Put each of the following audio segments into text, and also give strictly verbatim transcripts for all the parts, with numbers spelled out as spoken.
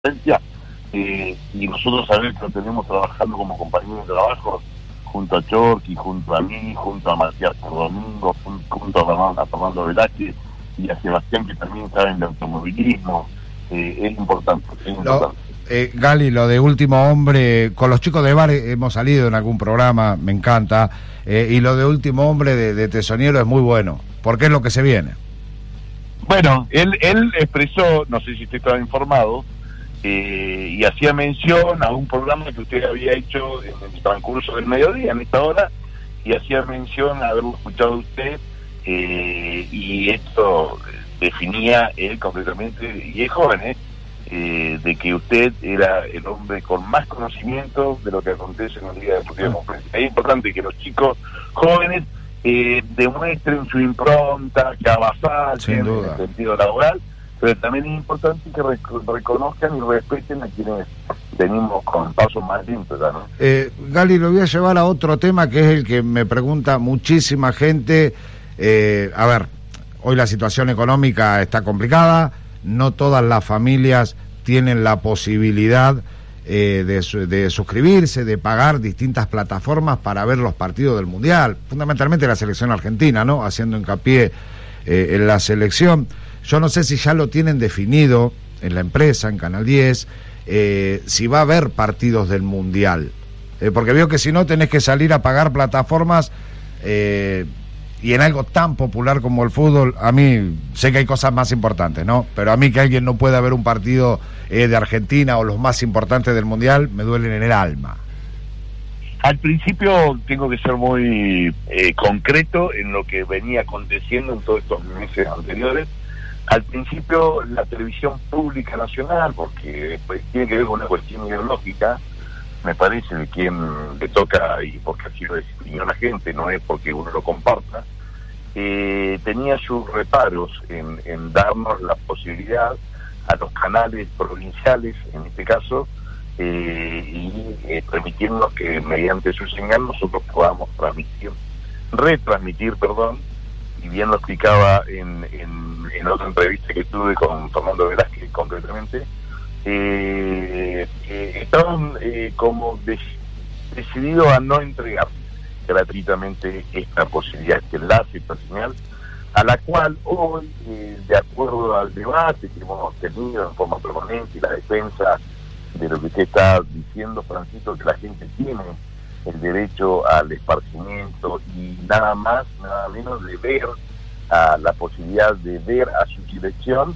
eh, y nosotros sabemos que lo tenemos trabajando como compañeros de trabajo junto a Chorqui, junto a mí, junto a Matías Domingo, junto a Fernando, a Fernando Velázquez y a Sebastián, que también saben de automovilismo. Eh, es importante, es importante. Lo, eh, Gali, lo de Último Hombre, con los chicos de Bar hemos salido en algún programa, me encanta, eh, y lo de Último Hombre de, de Tesoniero es muy bueno, porque es lo que se viene. Bueno, él, él expresó, no sé si usted estaba informado, eh, y hacía mención a un programa que usted había hecho en el transcurso del mediodía, en esta hora, y hacía mención a haberlo escuchado usted, eh, y esto definía él concretamente, y es joven, ¿eh? Eh, de que usted era el hombre con más conocimiento de lo que acontece en la Liga Deportiva de Conferencia. Es importante que los chicos jóvenes eh, demuestren su impronta, que avasalten en el sentido laboral, pero también es importante que rec- reconozcan y respeten a quienes venimos con pasos más lentos, ¿no? Eh, Gali, lo voy a llevar a otro tema que es el que me pregunta muchísima gente. Eh, a ver, hoy la situación económica está complicada, no todas las familias tienen la posibilidad eh, de, su, de suscribirse, de pagar distintas plataformas para ver los partidos del Mundial, fundamentalmente la selección argentina, ¿no? Haciendo hincapié eh, en la selección. Yo no sé si ya lo tienen definido en la empresa, en Canal diez, eh, si va a haber partidos del Mundial, eh, porque veo que si no tenés que salir a pagar plataformas, eh, y en algo tan popular como el fútbol, a mí sé que hay cosas más importantes, ¿no? Pero a mí que alguien no pueda ver un partido eh, de Argentina o los más importantes del Mundial, me duelen en el alma. Al principio tengo que ser muy eh, concreto en lo que venía aconteciendo en todos estos meses anteriores. Al principio la televisión pública nacional, porque pues, tiene que ver con una cuestión ideológica, me parece, de quien le toca, y porque así lo definió la gente, no es porque uno lo comparta, eh, tenía sus reparos en, en darnos la posibilidad a los canales provinciales, en este caso, eh, y eh, permitirnos que mediante su señal nosotros podamos transmitir, retransmitir, perdón, y bien lo explicaba en, en, en otra entrevista que tuve con Fernando Velázquez concretamente, eh, eh, estaban eh, como de, decididos a no entregar gratuitamente esta posibilidad, este enlace, esta señal, a la cual hoy, eh, de acuerdo al debate que hemos tenido en forma permanente y la defensa de lo que usted está diciendo, Francisco, que la gente tiene el derecho al esparcimiento y nada más, nada menos de ver, a la posibilidad de ver a su selección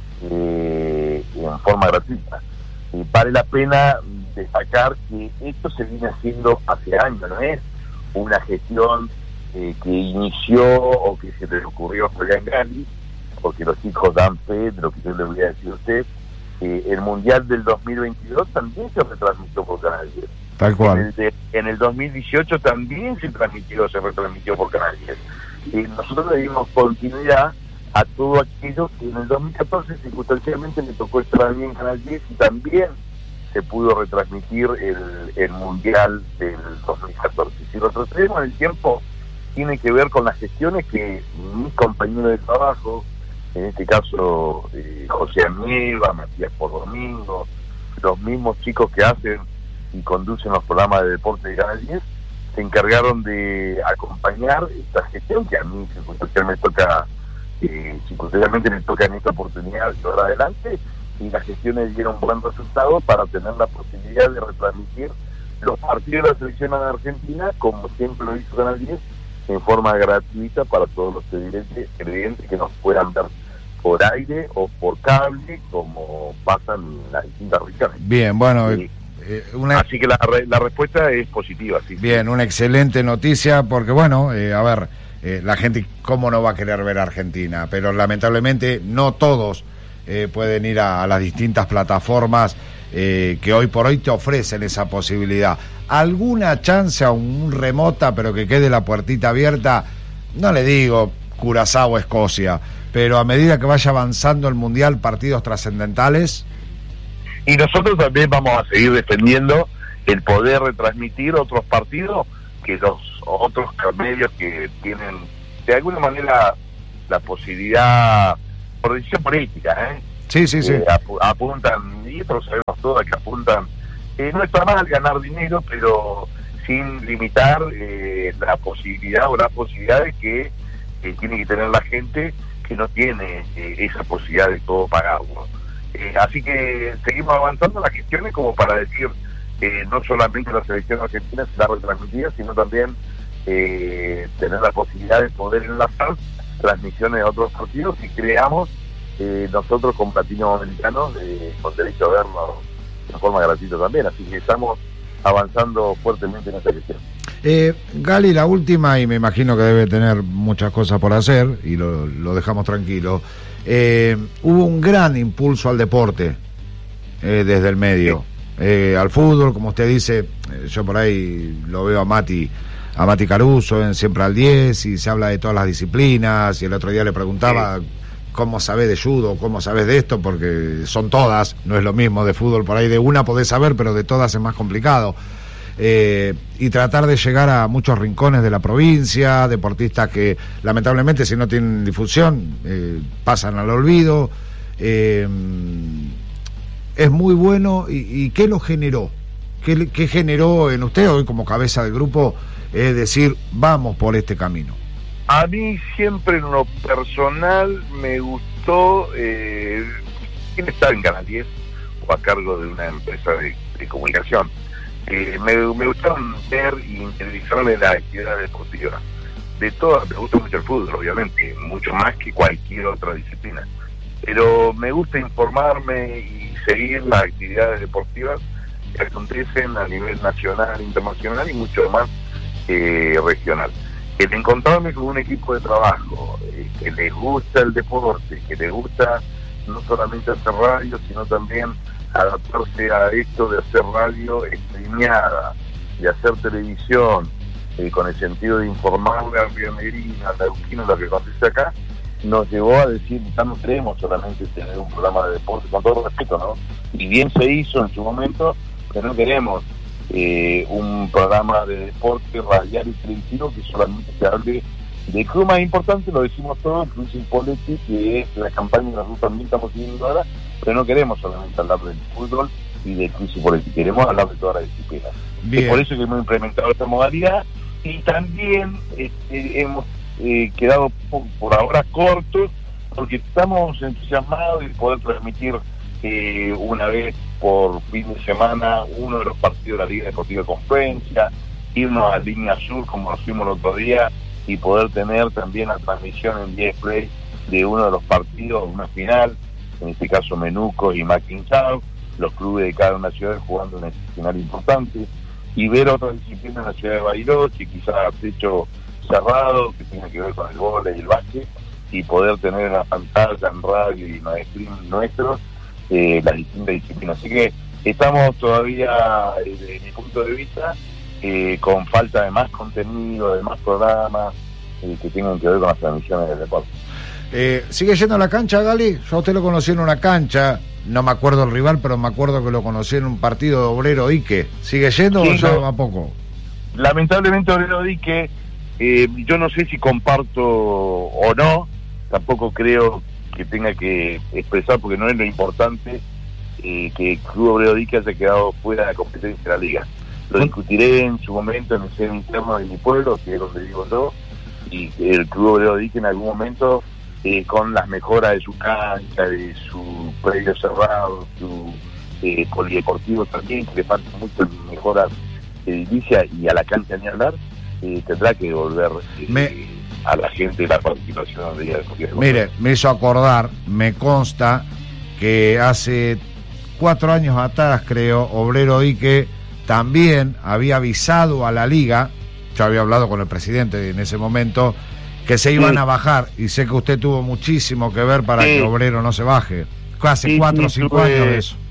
eh, en forma gratuita. Eh, vale la pena destacar que esto se viene haciendo hace años, no es una gestión eh, que inició o que se le ocurrió a Julián Gali, porque los chicos dan fe de lo que yo le voy a decir a usted. Eh, el Mundial del dos mil veintidós también se retransmitió por Canal diez. Tal cual. En el, de, en el dos mil dieciocho también se transmitió, se retransmitió por Canal diez. Eh, nosotros le dimos continuidad a todo aquello que en el dos mil catorce circunstancialmente me tocó estar también en Canal diez y también se pudo retransmitir el, el Mundial del dos mil catorce. Si retrocedemos en el tiempo, tiene que ver con las gestiones que mis compañeros de trabajo, en este caso eh, José Amieva, Matías por Domingo, los mismos chicos que hacen y conducen los programas de deporte de Canal diez, se encargaron de acompañar esta gestión que a mí circunstancialmente me toca, eh, circunstancialmente me toca en esta oportunidad de llevar adelante, y las gestiones dieron buen resultado para tener la posibilidad de retransmitir los partidos de la selección de Argentina, como siempre lo hizo Canal diez, en forma gratuita para todos los televidentes que nos puedan ver por aire o por cable, como pasan en las distintas regiones. Bien, bueno, eh, eh, una... así que la, la respuesta es positiva. Sí. Bien, una excelente noticia, porque bueno, eh, a ver, eh, la gente cómo no va a querer ver a Argentina, pero lamentablemente no todos eh, pueden ir a, a las distintas plataformas eh, que hoy por hoy te ofrecen esa posibilidad. ¿Alguna chance, aún remota, pero que quede la puertita abierta? No le digo Curazao o Escocia, pero a medida que vaya avanzando el Mundial, partidos trascendentales. Y nosotros también vamos a seguir defendiendo el poder retransmitir otros partidos que los otros medios que tienen de alguna manera la posibilidad, por decisión política, ¿eh? Sí, sí, sí. Eh, ap- apuntan, y y esto lo sabemos todos, que apuntan, eh, no está mal ganar dinero, pero sin limitar eh, la posibilidad o las posibilidades que eh, tiene que tener la gente que no tiene eh, esa posibilidad de todo pagarlo. Eh, así que seguimos avanzando las gestiones como para decir, eh, no solamente la selección argentina será retransmitida, sino también eh, tener la posibilidad de poder enlazar transmisiones de otros partidos y creamos eh, nosotros como latinoamericanos eh, con derecho a verlo de forma gratuita también, así que estamos avanzando fuertemente en esta cuestión. Eh, Gali, la última, y me imagino que debe tener muchas cosas por hacer, y lo, lo dejamos tranquilo. Eh, hubo un gran impulso al deporte eh, desde el medio, sí. eh, al fútbol, como usted dice, eh, yo por ahí lo veo a Mati, a Mati Caruso en Siempre al diez, y se habla de todas las disciplinas, y el otro día le preguntaba... Sí. ¿Cómo sabés de judo? ¿Cómo sabés de esto? Porque son todas, no es lo mismo de fútbol, por ahí de una podés saber, pero de todas es más complicado. Eh, y tratar de llegar a muchos rincones de la provincia, deportistas que lamentablemente si no tienen difusión eh, pasan al olvido. Eh, es muy bueno. ¿Y, y qué lo generó? ¿Qué, qué generó en usted hoy como cabeza del grupo? Es decir, vamos por este camino. A mí siempre en lo personal me gustó eh, estar en Canal diez o a cargo de una empresa de, de comunicación. Eh, me, me gustaron ver y interiorizarme las actividades deportivas. De todas, me gusta mucho el fútbol, obviamente, mucho más que cualquier otra disciplina. Pero me gusta informarme y seguir las actividades deportivas que acontecen a nivel nacional, internacional y mucho más eh, regional. El encontrarme con un equipo de trabajo eh, que les gusta el deporte, que les gusta no solamente hacer radio, sino también adaptarse a esto de hacer radio streameada, de hacer televisión, eh, con el sentido de informarle a Río Negrina, a Neuquino, lo que acontece acá, nos llevó a decir, ya no queremos solamente tener un programa de deporte, con todo respeto, ¿no? Y bien se hizo en su momento, pero no queremos Eh, un programa de deporte radial y televisivo que solamente se hable de club más importante, lo decimos todo, incluso Poletti, que es la campaña que nosotros también estamos siguiendo ahora, pero no queremos solamente hablar del fútbol y de Cruz y Poletti, queremos hablar de todas las disciplinas. Es por eso que hemos implementado esta modalidad y también este, hemos eh, quedado por, por ahora cortos porque estamos entusiasmados de poder transmitir eh, una vez por fin de semana uno de los partidos de la Liga Deportiva de Confluencia, irnos a Línea Sur como lo fuimos el otro día y poder tener también la transmisión en diez Play de uno de los partidos, una final, en este caso Menuco y Mackintosh, los clubes de cada una ciudad jugando una final importante, y ver otra disciplina en la ciudad de Bariloche, quizás techo cerrado, que tiene que ver con el vóley y el básquet, y poder tener en la pantalla, en radio y en los streams nuestros, eh, las distintas disciplinas. Así que estamos todavía, eh, desde mi punto de vista, eh, con falta de más contenido, de más programas eh, que tengan que ver con las transmisiones del deporte. Eh, ¿Sigue yendo a la cancha, Gali? Yo a usted lo conocí en una cancha, no me acuerdo el rival, pero me acuerdo que lo conocí en un partido de Obrero Dique. ¿Sigue yendo sí, o ya va poco? Lamentablemente Obrero Dique, eh, yo no sé si comparto o no, tampoco creo que tenga que expresar, porque no es lo importante eh, que el Club Obrero Dique haya quedado fuera de la competencia de la liga. Lo discutiré en su momento en el seno interno de mi pueblo, que es donde vivo yo, y el Club Obrero Dique en algún momento, eh, con las mejoras de su cancha, de su predio cerrado, su eh, polideportivo también, que le faltan muchas mejoras edilicias, y a la cancha ni hablar, eh, tendrá que devolver eh, me... a la gente la participación de Liga Deportiva. Mire, me hizo acordar, me consta que hace cuatro años atrás, creo, Obrero Dique también había avisado a la liga, yo había hablado con el presidente en ese momento, que se iban sí. a bajar, y sé que usted tuvo muchísimo que ver para sí. que Obrero no se baje. Hace sí, cuatro o sí, cinco tuve, años de eso.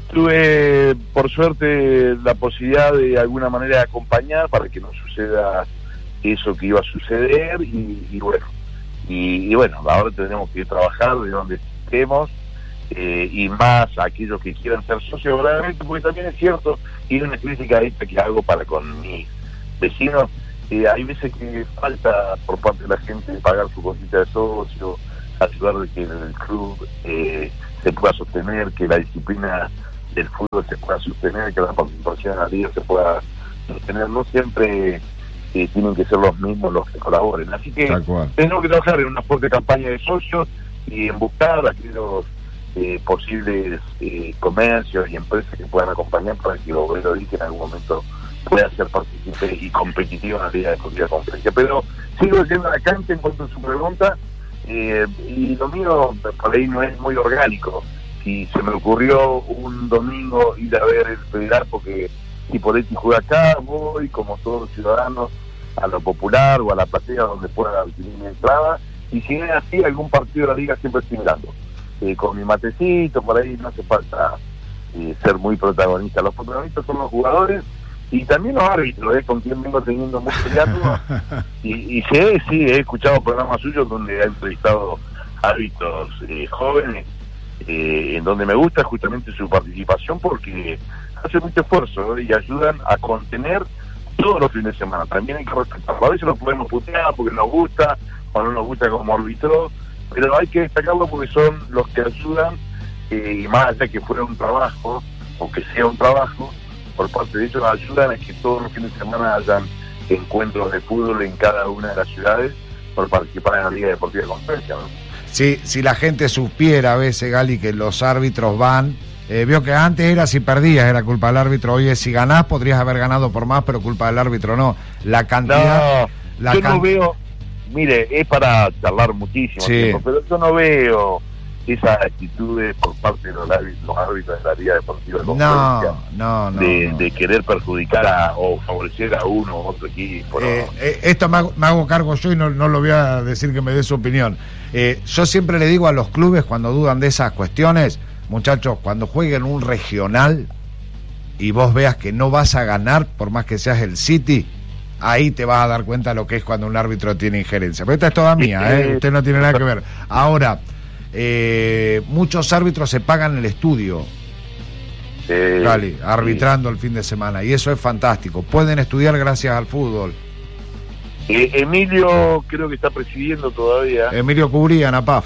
Tuve, por suerte, la posibilidad de alguna manera de acompañar para que no suceda eso que iba a suceder, y, y bueno, y, y bueno, ahora tenemos que trabajar de donde estemos, eh, y más aquellos que quieran ser socios, verdaderamente, porque también es cierto, y una crítica esta que hago para con mis vecinos, eh, hay veces que falta por parte de la gente pagar su cosita de socio, ayudar de que el club eh, se pueda sostener, que la disciplina del fútbol se pueda sostener, que la participación en la liga se pueda sostener. No siempre eh, tienen que ser los mismos los que colaboren. Así que tenemos que trabajar en una fuerte campaña de socios y en buscar aquellos eh, posibles eh, comercios y empresas que puedan acompañar para que Obrero Elite en algún momento pueda ser partícipe y competitivo en la Liga Deportiva Conferencia. Pero sigo yendo a la cancha en cuanto a su pregunta, eh, y lo mío por ahí no es muy orgánico. Si se me ocurrió un domingo ir a ver el Federal porque Hipoletti juega acá, voy como todos los ciudadanos a lo popular o a la platea donde pueda adquirir mi entrada, y si es así, algún partido de la liga siempre estoy mirando. Eh, con mi matecito, por ahí no hace falta eh, ser muy protagonista. Los protagonistas son los jugadores y también los árbitros, eh, con quien vengo teniendo mucho diálogo. y, y sé, sí, he escuchado programas suyos donde ha entrevistado árbitros eh, jóvenes, eh, en donde me gusta justamente su participación porque hace mucho esfuerzo, ¿eh? Y ayudan a contener todos los fines de semana. También hay que respetarlo. A veces lo podemos putear porque nos gusta o no nos gusta como árbitro, pero hay que destacarlo porque son los que ayudan, eh, y más allá que fuera un trabajo o que sea un trabajo por parte de ellos, ayudan a que todos los fines de semana hayan encuentros de fútbol en cada una de las ciudades por participar en la Liga Deportiva de Conferencia, ¿no? Sí, si la gente supiera a veces, Gali, que los árbitros van, eh, vio que antes era si perdías era culpa del árbitro, hoy es si ganás podrías haber ganado por más, pero culpa del árbitro no. La cantidad... No, la yo can... no veo, mire, es para charlar muchísimo sí. tiempo, pero yo no veo esas actitudes por parte de los árbitros, los árbitros de la Liga Deportiva de Conferencia, no, no, no, de, no. de querer perjudicar a, o favorecer a uno o otro equipo. Eh, no. eh, esto me hago, me hago cargo yo y no, no lo voy a decir que me dé su opinión. Eh, yo siempre le digo a los clubes cuando dudan de esas cuestiones, muchachos, cuando jueguen un regional y vos veas que no vas a ganar por más que seas el City, ahí te vas a dar cuenta de lo que es cuando un árbitro tiene injerencia. Pero esta es toda mía, ¿eh? Usted no tiene nada que ver. Ahora, eh, muchos árbitros se pagan el estudio, Eh, Gali, arbitrando sí. el fin de semana, y eso es fantástico. Pueden estudiar gracias al fútbol. Eh, Emilio creo que está presidiendo todavía. Emilio Cubría, Napaf.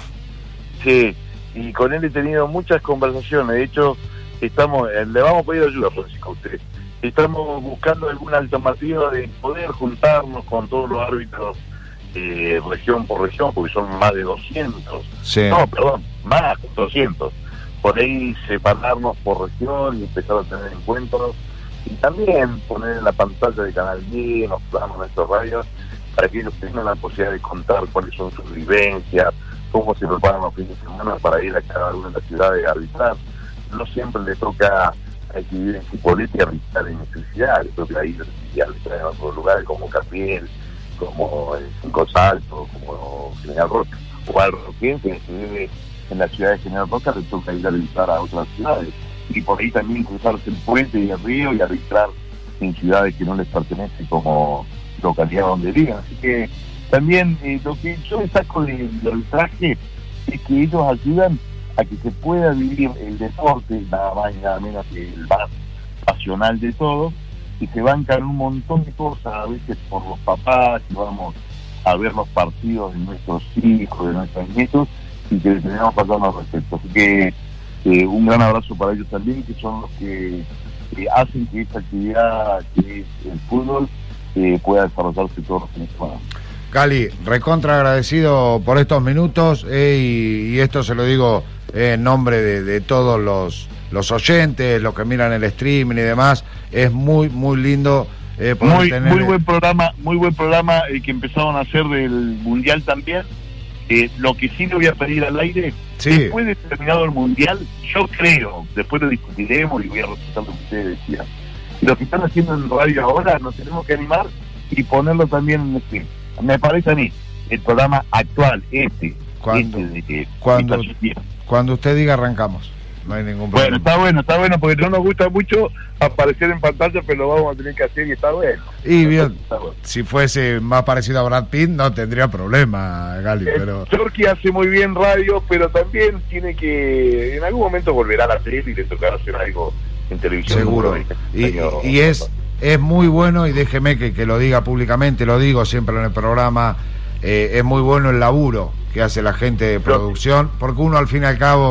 Sí, y con él he tenido muchas conversaciones. De hecho, estamos, eh, le vamos a pedir ayuda, Francisco, a usted. Estamos buscando alguna alternativa de poder juntarnos con todos los árbitros, eh, región por región, porque son más de doscientos. Sí. No, perdón, más, doscientos. Por ahí separarnos por región y empezar a tener encuentros. Y también poner en la pantalla de Canal diez, los programas de estos radios, para que ellos tengan la posibilidad de contar cuáles son sus vivencias, cómo se preparan los fines de semana para ir a cada una de las ciudades a arbitrar. No siempre le toca a que viven en Hipoletti arbitrar en electricidad, le toca ir a arbitrar en otros lugares como Capiel, como en Cinco Saltos, como General Roca, o al roquense que se vive en la ciudad de General Roca le toca ir a arbitrar a otras ciudades, y por ahí también cruzarse el puente y el río y arbitrar en ciudades que no les pertenecen como localidad donde vivan. Así que también eh, lo que yo saco del arbitraje es que ellos ayudan a que se pueda vivir el deporte, nada más y nada menos que el más pasional de todos, y se bancan un montón de cosas, a veces por los papás, que vamos a ver los partidos de nuestros hijos, de nuestros nietos, y que le tenemos que darnos respeto. Así que eh, un gran abrazo para ellos también, que son los que eh, hacen que esta actividad que es el fútbol eh, pueda desarrollarse todos los fines de semana. Gali, recontra agradecido por estos minutos, eh, y, y esto se lo digo eh, en nombre de, de todos los, los oyentes, los que miran el streaming y demás. Es muy, muy lindo eh, poder muy, tener... muy buen programa, muy buen programa el que empezaron a hacer del Mundial también. Eh, lo que sí le voy a pedir al aire, sí. Después de terminado el Mundial, yo creo, después lo discutiremos y voy a respetar lo que ustedes decían, lo que están haciendo en radio ahora, nos tenemos que animar y ponerlo también en el stream. Me parece a mí, el programa actual, este, cuando, este de que cuando, cuando usted diga arrancamos, no hay ningún problema. Bueno, está bueno, está bueno, porque no nos gusta mucho aparecer en pantalla, pero lo vamos a tener que hacer y está bueno. Y bien, bueno. Si fuese más parecido a Brad Pitt, no tendría problema, Gali, pero... Turquía hace muy bien radio, pero también tiene que, en algún momento volverá a la tele y le tocará hacer algo en televisión. Seguro, y, y, y es... Es muy bueno, y déjeme que, que lo diga públicamente, lo digo siempre en el programa, eh, es muy bueno el laburo que hace la gente de producción, porque uno al fin y al cabo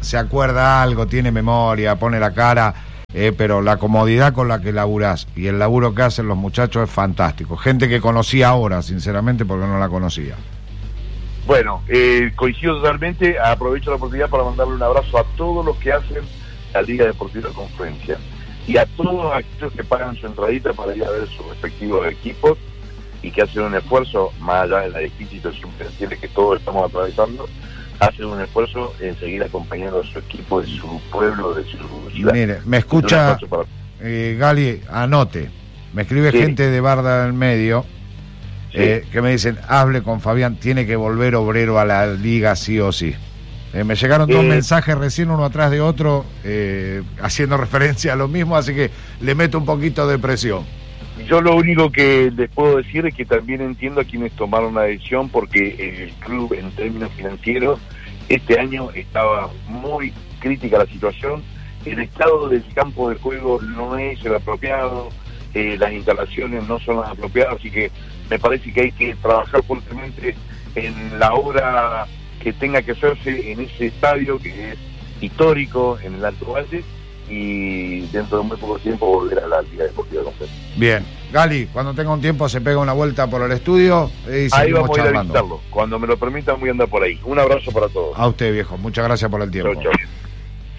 se acuerda algo, tiene memoria, pone la cara, eh, pero la comodidad con la que laburás y el laburo que hacen los muchachos es fantástico. Gente que conocía ahora, sinceramente, porque no la conocía. Bueno, eh, coincido totalmente, aprovecho la oportunidad para mandarle un abrazo a todos los que hacen la Liga Deportiva Confluencia y a todos aquellos que pagan su entradita para ir a ver sus respectivos equipos y que hacen un esfuerzo, más allá de la difícil situación financiera que todos estamos atravesando, hacen un esfuerzo en seguir acompañando a su equipo de su pueblo, de su ciudad. Mire, me escucha, para... eh, Gali, anote, me escribe sí. gente de Barda del Medio, sí. eh, que me dicen, hable con Fabián, tiene que volver Obrero a la Liga sí o sí. Eh, me llegaron dos eh, mensajes recién uno atrás de otro, eh, haciendo referencia a lo mismo, así que le meto un poquito de presión. Yo lo único que les puedo decir es que también entiendo a quienes tomaron la decisión, porque el club en términos financieros este año estaba muy crítica la situación, el estado del campo de juego no es el apropiado, eh, las instalaciones no son las apropiadas, así que me parece que hay que trabajar fuertemente en la obra que tenga que hacerse en ese estadio que es histórico en el Alto Valle, y dentro de muy poco tiempo volver a la Liga Deportiva Confluencia. Bien, Gali, cuando tenga un tiempo se pega una vuelta por el estudio y ahí vamos a ir a visitarlo, cuando me lo permitan voy a andar por ahí. Un abrazo para todos. A usted, viejo, muchas gracias por el tiempo. Chau, chau.